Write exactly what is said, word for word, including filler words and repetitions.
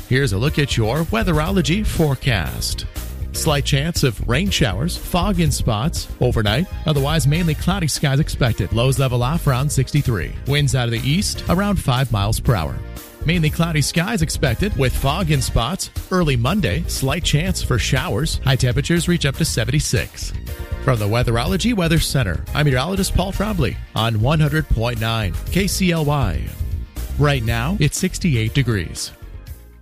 Here's a look at your Weatherology forecast. Slight chance of rain showers, fog in spots overnight. Otherwise, mainly cloudy skies expected. Lows level off around sixty-three. Winds out of the east around five miles per hour. Mainly cloudy skies expected with fog in spots. Early Monday, slight chance for showers. High temperatures reach up to seventy-six. From the Weatherology Weather Center, I'm meteorologist Paul Trombley on one hundred point nine K C L Y. Right now, it's sixty-eight degrees.